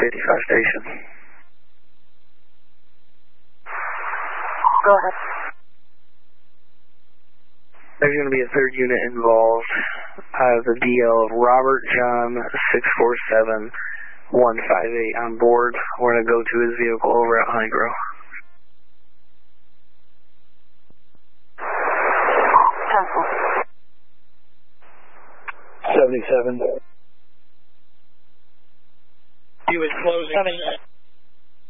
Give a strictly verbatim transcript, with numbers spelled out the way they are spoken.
fifty-five station. Go ahead. There's going to be a third unit involved. I have the D L of Robert John six four seven one five eight on board. We're going to go to his vehicle over at Honeygrove. seventy-seven. He was closing.